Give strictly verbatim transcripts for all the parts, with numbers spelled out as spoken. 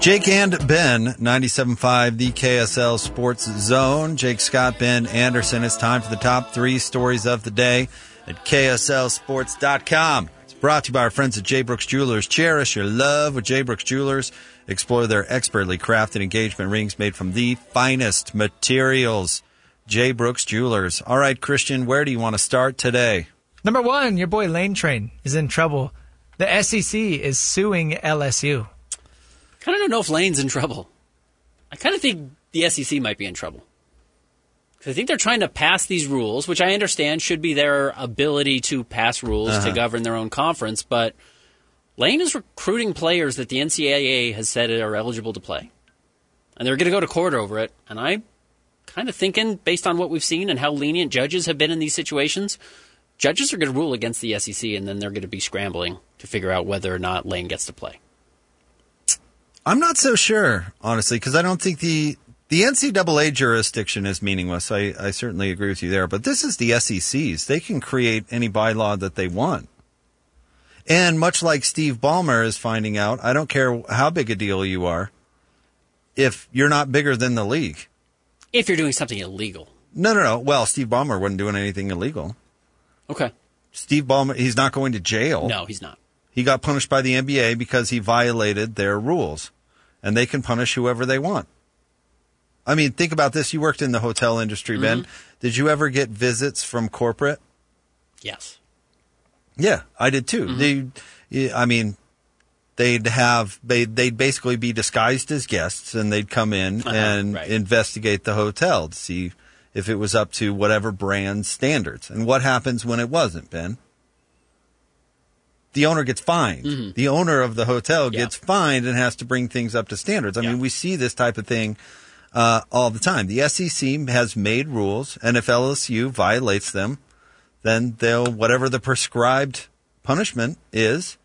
Jake and Ben, ninety-seven point five, the K S L Sports Zone. Jake, Scott, Ben Anderson. It's time for the top three stories of the day at K S L sports dot com. It's brought to you by our friends at J. Brooks Jewelers. Cherish your love with J. Brooks Jewelers. Explore their expertly crafted engagement rings made from the finest materials. J. Brooks Jewelers. All right, Christian, where do you want to start today? Number one, your boy Lane Train is in trouble. The S E C is suing L S U. I kind of don't know if Lane's in trouble. I kind of think the S E C might be in trouble. Because I think they're trying to pass these rules, which I understand should be their ability to pass rules uh-huh. to govern their own conference, but Lane is recruiting players that the N C double A has said are eligible to play. And they're going to go to court over it. And I'm kind of thinking, based on what we've seen and how lenient judges have been in these situations, judges are going to rule against the S E C, and then they're going to be scrambling to figure out whether or not Lane gets to play. I'm not so sure, honestly, because I don't think the the N C double A jurisdiction is meaningless. I, I certainly agree with you there. But this is the S E C's. They can create any bylaw that they want. And much like Steve Ballmer is finding out, I don't care how big a deal you are, if you're not bigger than the league. If you're doing something illegal. No, no, no. Well, Steve Ballmer wasn't doing anything illegal. Okay. Steve Ballmer, he's not going to jail. No, he's not. He got punished by the N B A because he violated their rules. And they can punish whoever they want. I mean, think about this. You worked in the hotel industry, Ben. Mm-hmm. Did you ever get visits from corporate? Yes. Yeah, I did too. Mm-hmm. They, I mean, they'd have, they'd, they'd basically be disguised as guests, and they'd come in uh-huh, and right. investigate the hotel to see if it was up to whatever brand standards. And what happens when it wasn't, Ben? The owner gets fined. Mm-hmm. The owner of the hotel yeah. gets fined and has to bring things up to standards. I yeah. mean, we see this type of thing uh, all the time. The S E C has made rules, and if L S U violates them, then they'll, whatever the prescribed punishment is,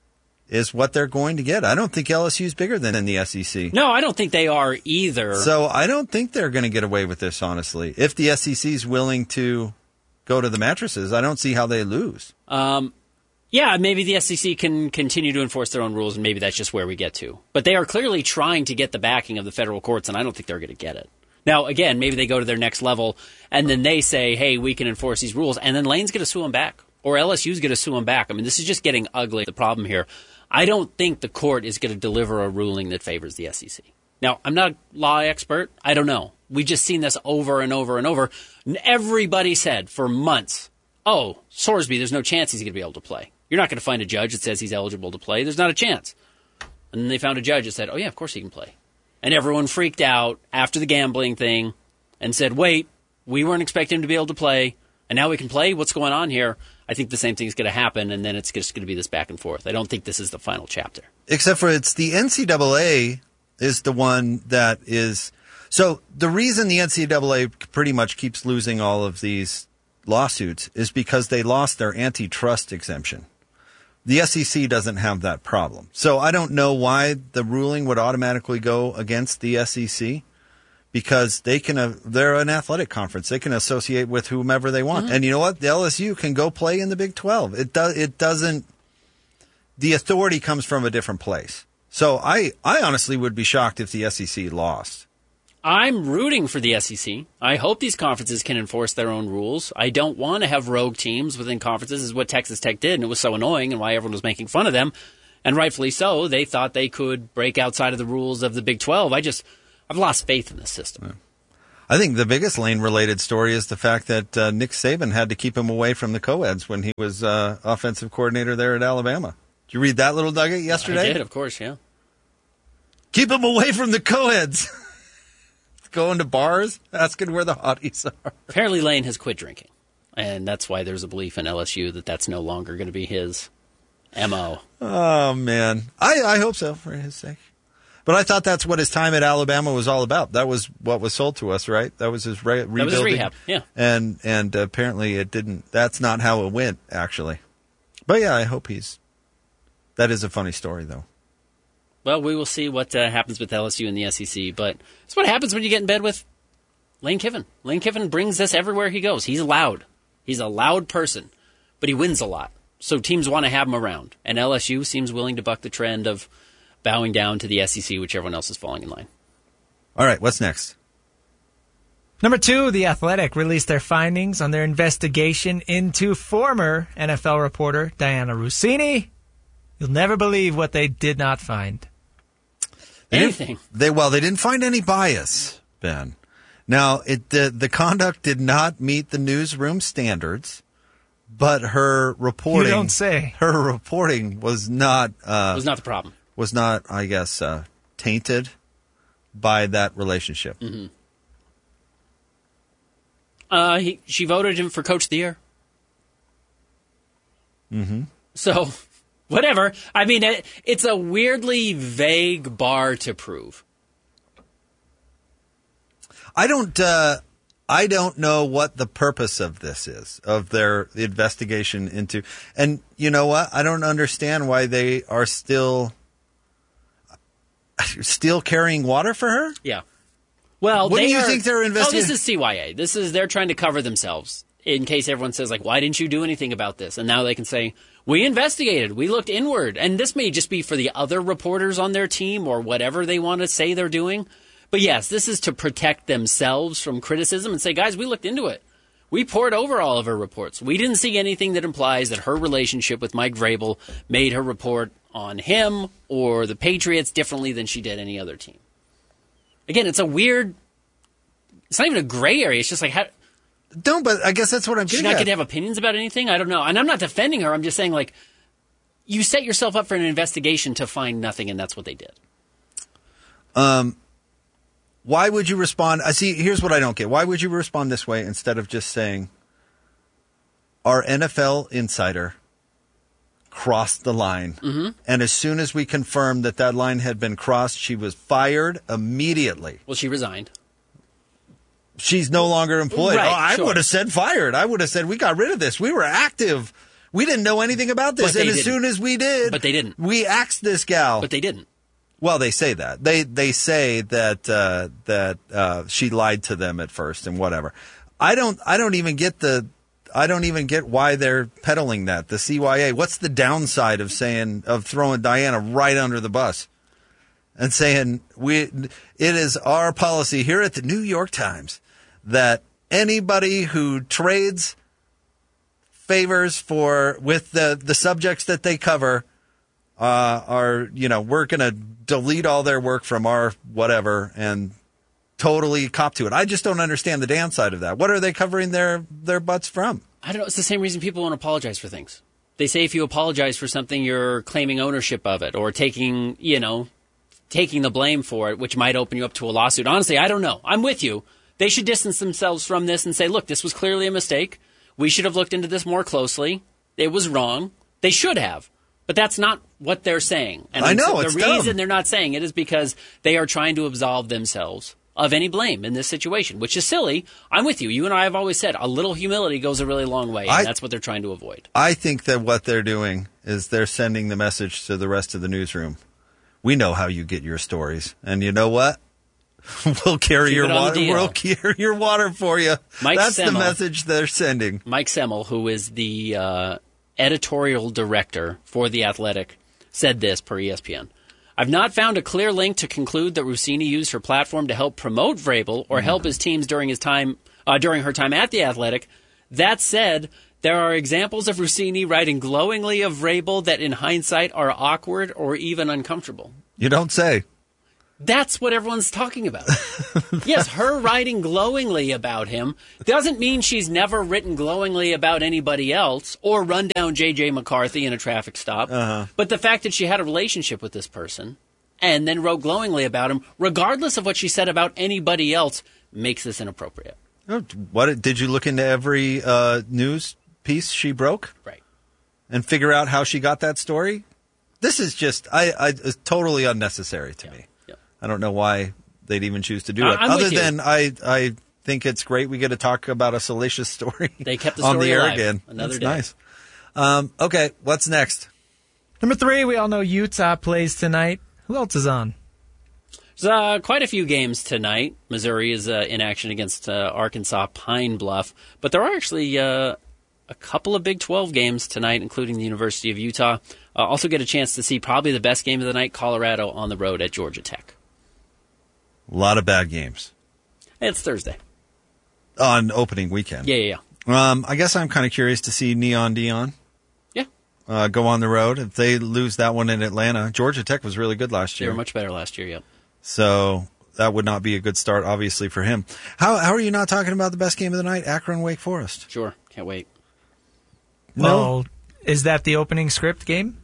is what they're going to get. I don't think L S U is bigger than the S E C. No, I don't think they are either. So I don't think they're going to get away with this, honestly. If the S E C is willing to go to the mattresses, I don't see how they lose. Um. Yeah, maybe the S E C can continue to enforce their own rules, and maybe that's just where we get to. But they are clearly trying to get the backing of the federal courts, and I don't think they're going to get it. Now, again, maybe they go to their next level, and then they say, hey, we can enforce these rules, and then Lane's going to sue them back, or L S U's going to sue them back. I mean, this is just getting ugly. The problem here, I don't think the court is going to deliver a ruling that favors the S E C. Now, I'm not a law expert. I don't know. We've just seen this over and over and over. Everybody said for months, oh, Sorsby, there's no chance he's going to be able to play. You're not going to find a judge that says he's eligible to play. There's not a chance. And then they found a judge that said, oh, yeah, of course he can play. And everyone freaked out after the gambling thing and said, wait, we weren't expecting him to be able to play, and now we can play? What's going on here? I think the same thing is going to happen, and then it's just going to be this back and forth. I don't think this is the final chapter. Except for it's the N C double A is the one that is – so the reason the N C double A pretty much keeps losing all of these lawsuits is because they lost their antitrust exemption. The S E C doesn't have that problem. So I don't know why the ruling would automatically go against the S E C, because they can, uh, they're an athletic conference. They can associate with whomever they want. Mm-hmm. And you know what? The L S U can go play in the Big twelve. It does, it doesn't, the authority comes from a different place. So I, I honestly would be shocked if the S E C lost. I'm rooting for the S E C. I hope these conferences can enforce their own rules. I don't want to have rogue teams within conferences. This is what Texas Tech did, and it was so annoying and why everyone was making fun of them. And rightfully so. They thought they could break outside of the rules of the Big twelve. I just, I've lost faith in this system. Yeah. I think the biggest Lane-related story is the fact that uh, Nick Saban had to keep him away from the co-eds when he was uh, offensive coordinator there at Alabama. Did you read that little nugget yesterday? I did, of course, yeah. Keep him away from the co-eds. Going to bars, asking where the hotties are. Apparently Lane has quit drinking, and that's why there's a belief in L S U that that's no longer going to be his M O. Oh, man. I, I hope so, for his sake. But I thought that's what his time at Alabama was all about. That was what was sold to us, right? That was his re- rebuilding. That was his rehab, yeah. And, and apparently it didn't. That's not how it went, actually. But, yeah, I hope he's... That is a funny story, though. Well, we will see what uh, happens with L S U and the S E C, but it's what happens when you get in bed with Lane Kiffin. Lane Kiffin brings this everywhere he goes. He's loud. He's a loud person, but he wins a lot. So teams want to have him around, and L S U seems willing to buck the trend of bowing down to the S E C, which everyone else is falling in line. All right, what's next? Number two, The Athletic released their findings on their investigation into former N F L reporter Diana Russini. You'll never believe what they did not find. They Anything. They well, they didn't find any bias, Ben. Now, it the, the conduct did not meet the newsroom standards, but her reporting. You don't say. Her reporting was not. Uh, was not the problem. Was not, I guess, uh, tainted by that relationship. Mm-hmm. Uh, he, she voted him for Coach of the Year. Mm-hmm. So, whatever. I mean, it, it's a weirdly vague bar to prove. I don't. Uh, I don't know what the purpose of this is, of their investigation into. And you know what? I don't understand why they are still still carrying water for her. Yeah. Well, what they do you are, think they're investigating? Oh, this is C Y A. This is they're trying to cover themselves in case everyone says like, "Why didn't you do anything about this?" And now they can say, "We investigated. We looked inward." And this may just be for the other reporters on their team or whatever they want to say they're doing. But yes, this is to protect themselves from criticism and say, "Guys, we looked into it. We poured over all of her reports. We didn't see anything that implies that her relationship with Mike Vrabel made her report on him or the Patriots differently than she did any other team." Again, it's a weird. It's not even a gray area. It's just like how. No, but I guess that's what I'm She's getting not at. going to have opinions about anything. I don't know, and I'm not defending her. I'm just saying, like, you set yourself up for an investigation to find nothing, and that's what they did. Um, why would you respond? I see. Here's what I don't get. Why would you respond this way instead of just saying, "Our N F L insider crossed the line. Mm-hmm. And as soon as we confirmed that that line had been crossed, she was fired immediately." Well, she resigned. She's no longer employed. Right, oh, I sure. would have said fired. I would have said we got rid of this. We were active. We didn't know anything about this. But And they as didn't. soon as we did, But they didn't. we axed this gal. But they didn't. Well, they say that. They they say that uh, that uh, she lied to them at first and whatever. I don't I don't even get the I don't even get why they're peddling that. The C Y A. What's the downside of saying of throwing Diana right under the bus and saying we it is our policy here at the New York Times that anybody who trades favors for with the the subjects that they cover uh, are, you know, we're going to delete all their work from our whatever and totally cop to it. I just don't understand the downside of that. What are they covering their, their butts from? I don't know. It's the same reason people won't apologize for things. They say if you apologize for something, you're claiming ownership of it or taking, you know, taking the blame for it, which might open you up to a lawsuit. Honestly, I don't know. I'm with you. They should distance themselves from this and say, look, this was clearly a mistake. We should have looked into this more closely. It was wrong. They should have. But that's not what they're saying. And I know, the it's reason dumb. they're not saying it is because they are trying to absolve themselves of any blame in this situation, which is silly. I'm with you. You and I have always said a little humility goes a really long way, and I, that's what they're trying to avoid. I think that what they're doing is they're sending the message to the rest of the newsroom. We know how you get your stories. And you know what? We'll carry Keep your it on water. the deal. We'll carry your water for you. Mike That's the Semmel. message they're sending. Mike Semmel, who is the uh, editorial director for The Athletic, said this per E S P N. I've not found a clear link to conclude that Russini used her platform to help promote Vrabel or help his teams during his time uh, during her time at The Athletic. That said, there are examples of Russini writing glowingly of Vrabel that in hindsight are awkward or even uncomfortable. You don't say. That's what everyone's talking about. Yes, her writing glowingly about him doesn't mean she's never written glowingly about anybody else or run down J J McCarthy in a traffic stop. Uh-huh. But the fact that she had a relationship with this person and then wrote glowingly about him, regardless of what she said about anybody else, makes this inappropriate. Oh, what did you look into every uh, news piece she broke? Right. And figure out how she got that story? This is just I, I it's totally unnecessary to Yeah. me. Yeah. I don't know why they'd even choose to do I- it. I'm Other with you. than I, I think it's great we get to talk about a salacious story. They kept the on story the air alive. again. Another That's day. nice. Um, okay, what's next? Number three, we all know Utah plays tonight. Who else is on? There's uh, quite a few games tonight. Missouri is uh, in action against uh, Arkansas Pine Bluff, but there are actually uh, a couple of Big twelve games tonight, including the University of Utah. Uh, also get a chance to see probably the best game of the night, Colorado on the road at Georgia Tech. A lot of bad games. It's Thursday. On opening weekend. Yeah, yeah, yeah. Um, I guess I'm kind of curious to see Neon Deion. Yeah. Uh, go on the road. If they lose that one in Atlanta, Georgia Tech was really good last year. They were much better last year, yep. So that would not be a good start, obviously, for him. How how are you not talking about the best game of the night, Akron Wake Forest? Sure, can't wait. No. Well, is that the opening script game?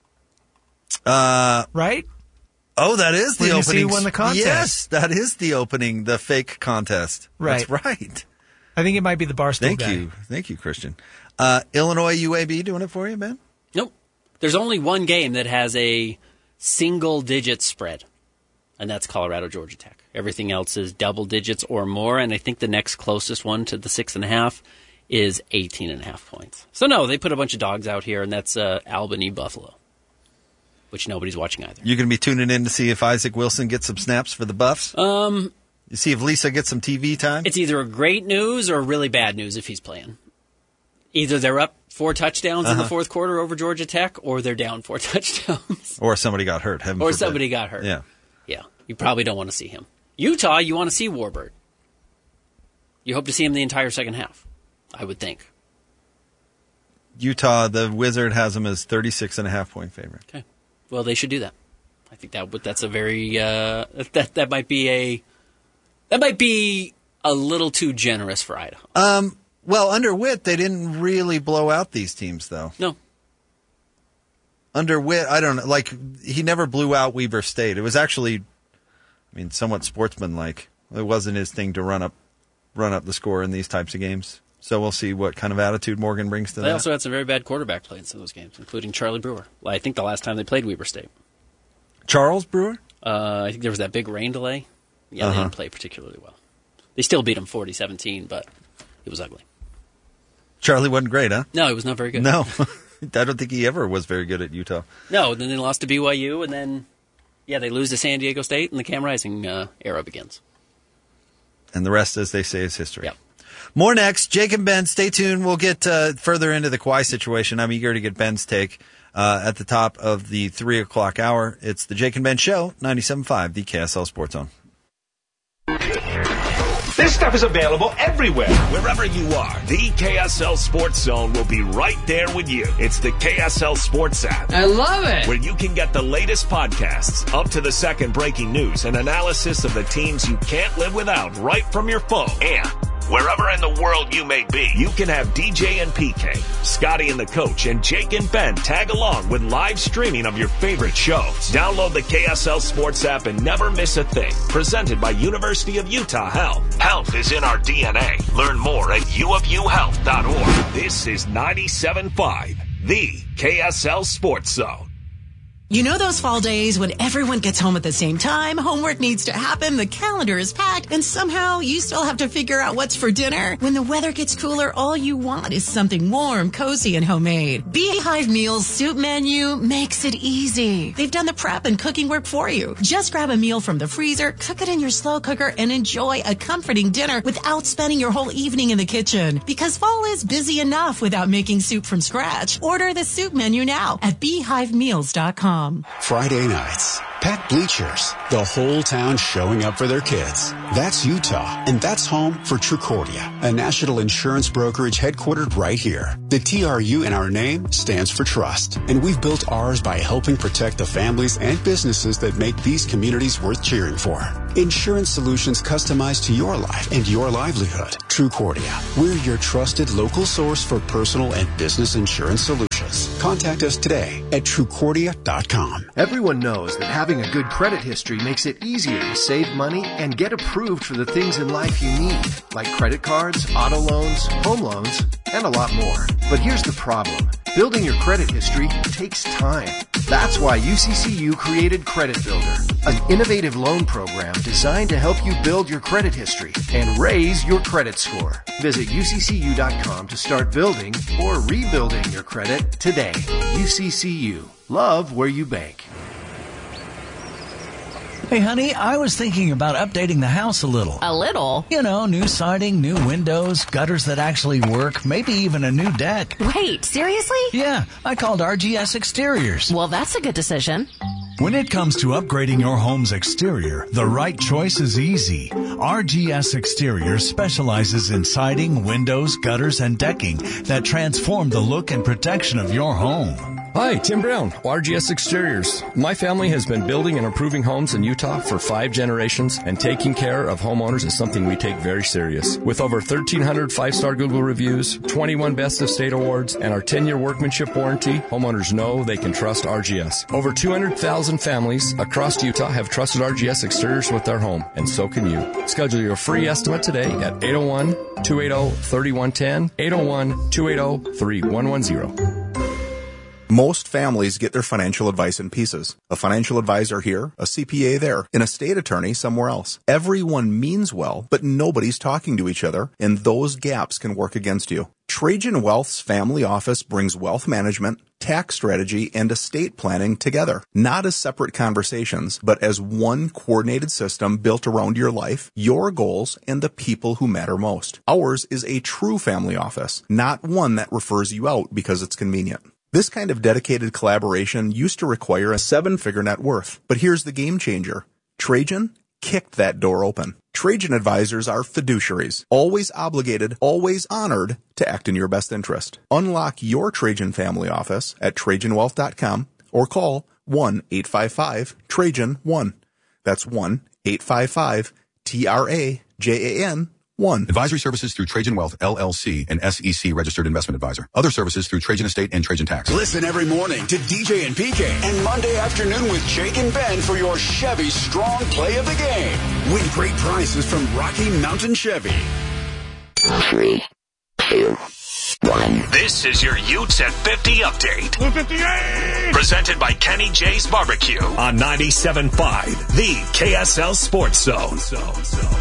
Uh, right? Oh, that is the Where opening. You see won the contest. Yes, that is the opening, the fake contest. Right. That's right. I think it might be the Barstool Thank guy. you. Thank you, Christian. Uh, Illinois U A B doing it for you, man? Nope. There's only one game that has a single-digit spread, and that's Colorado Georgia Tech. Everything else is double digits or more, and I think the next closest one to the six and a half is eighteen and a half points. So no, they put a bunch of dogs out here, and that's uh, Albany Buffalo, which nobody's watching either. You're going to be tuning in to see if Isaac Wilson gets some snaps for the Buffs? Um, you see if Lisa gets some T V time? It's either a great news or really bad news if he's playing. Either they're up four touchdowns uh-huh. in the fourth quarter over Georgia Tech, or they're down four touchdowns. Or somebody got hurt. Heaven or forbid. somebody got hurt. Yeah. Yeah. You probably don't want to see him. Utah, you want to see Warburg. You hope to see him the entire second half, I would think. Utah, the Wizard has them as thirty-six and a half point favorite. Okay. Well, they should do that. I think that that's a very uh, that that might be a that might be a little too generous for Idaho. Um. Well, under Witt, they didn't really blow out these teams, though. No. Under Witt, I don't know. Like, he never blew out Weber State. It was actually, I mean, somewhat sportsmanlike. It wasn't his thing to run up, run up the score in these types of games. So we'll see what kind of attitude Morgan brings to they that. They also had some very bad quarterback play in some of those games, including Charlie Brewer. Well, I think the last time they played Weber State. Charles Brewer? Uh, I think there was that big rain delay. Yeah, uh-huh. They didn't play particularly well. They still beat them forty seventeen, but it was ugly. Charlie wasn't great, huh? No, he was not very good. No. I don't think he ever was very good at Utah. No, then they lost to B Y U, and then, yeah, they lose to San Diego State, and the Cam Rising uh, era begins. And the rest, as they say, is history. Yep. More next. Jake and Ben, stay tuned. We'll get uh, further into the Kawhi situation. I'm eager to get Ben's take uh, at the top of the three o'clock hour. It's the Jake and Ben Show, ninety-seven point five, the K S L Sports Zone. This stuff is available everywhere. Wherever you are, the K S L Sports Zone will be right there with you. It's the K S L Sports app. I love it. Where you can get the latest podcasts, up to the second breaking news, and analysis of the teams you can't live without right from your phone. And wherever in the world you may be, you can have D J and P K, Scotty and the Coach, and Jake and Ben tag along with live streaming of your favorite shows. Download the K S L Sports app and never miss a thing. Presented by University of Utah Health. Health is in our D N A. Learn more at u of u health dot org. This is ninety-seven point five, the K S L Sports Zone. You know those fall days when everyone gets home at the same time, homework needs to happen, the calendar is packed, and somehow you still have to figure out what's for dinner? When the weather gets cooler, all you want is something warm, cozy, and homemade. Beehive Meals Soup Menu makes it easy. They've done the prep and cooking work for you. Just grab a meal from the freezer, cook it in your slow cooker, and enjoy a comforting dinner without spending your whole evening in the kitchen. Because fall is busy enough without making soup from scratch. Order the soup menu now at beehive meals dot com. Friday nights, packed bleachers, the whole town showing up for their kids. That's Utah, and that's home for Trucordia, a national insurance brokerage headquartered right here. The T R U in our name stands for trust, and we've built ours by helping protect the families and businesses that make these communities worth cheering for. Insurance solutions customized to your life and your livelihood. Trucordia, we're your trusted local source for personal and business insurance solutions. Contact us today at trucordia dot com. Everyone knows that having a good credit history makes it easier to save money and get approved for the things in life you need, like credit cards, auto loans, home loans, and a lot more. But here's the problem. Building your credit history takes time. That's why U C C U created Credit Builder, an innovative loan program designed to help you build your credit history and raise your credit score. Visit u c c u dot com to start building or rebuilding your credit today. U C C U. Love where you bank. Hey, honey, I was thinking about updating the house a little. A little? You know, new siding, new windows, gutters that actually work, maybe even a new deck. Wait, seriously? Yeah, I called R G S Exteriors. Well, that's a good decision. When it comes to upgrading your home's exterior, the right choice is easy. R G S Exteriors specializes in siding, windows, gutters, and decking that transform the look and protection of your home. Hi, Tim Brown, R G S Exteriors. My family has been building and improving homes in Utah for five generations, and taking care of homeowners is something we take very serious. With over thirteen hundred five-star Google reviews, twenty-one Best of State awards, and our ten-year workmanship warranty, homeowners know they can trust R G S. Over two hundred thousand families across Utah have trusted R G S Exteriors with their home, and so can you. Schedule your free estimate today at eight oh one, two eight oh, three one one zero, eight oh one, two eight oh, three one one zero. Most families get their financial advice in pieces. A financial advisor here, a C P A there, an estate attorney somewhere else. Everyone means well, but nobody's talking to each other, and those gaps can work against you. Trajan Wealth's family office brings wealth management, tax strategy, and estate planning together, not as separate conversations, but as one coordinated system built around your life, your goals, and the people who matter most. Ours is a true family office, not one that refers you out because it's convenient. This kind of dedicated collaboration used to require a seven-figure net worth, but here's the game changer. Trajan kicked that door open. Trajan advisors are fiduciaries, always obligated, always honored to act in your best interest. Unlock your Trajan family office at Trajan Wealth dot com or call one eight five five Trajan one. That's one eight five five T R A J A N one. Advisory services through Trajan Wealth, L L C, an S E C registered investment advisor. Other services through Trajan Estate and Trajan Tax. Listen every morning to D J and P K and Monday afternoon with Jake and Ben for your Chevy Strong Play of the Game. Win great prizes from Rocky Mountain Chevy. Three, two, one. This is your Utes at fifty update. fifty-eight! Presented by Kenny J's Barbecue on ninety-seven point five, the K S L Sports Zone. So, so, so.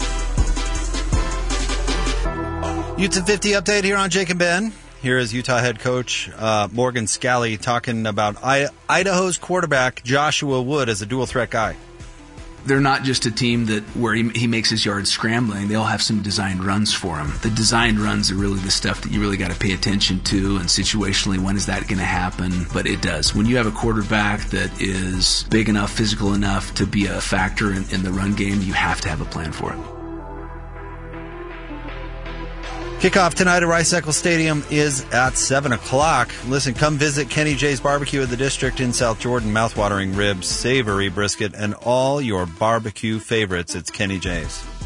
Utes at fifty update here on Jake and Ben. Here is Utah head coach uh, Morgan Scally talking about I- Idaho's quarterback Joshua Wood as a dual threat guy. They're not just a team that where he, he makes his yards scrambling. They'll have some designed runs for him. The designed runs are really the stuff that you really got to pay attention to, and situationally, when is that going to happen? But it does. When you have a quarterback that is big enough, physical enough to be a factor in, in the run game, you have to have a plan for it. Kickoff tonight at Rice-Eccles Stadium is at seven o'clock. Listen, come visit Kenny J's Barbecue at the District in South Jordan. Mouthwatering ribs, savory brisket, and all your barbecue favorites. It's Kenny J's.